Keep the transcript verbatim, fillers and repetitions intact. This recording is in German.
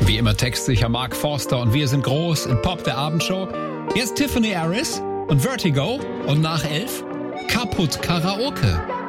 Wie immer textsicher Mark Forster und wir sind groß in Pop der Abendshow. Jetzt Tiffany Harris und Vertigo und nach elf Kaputt Karaoke.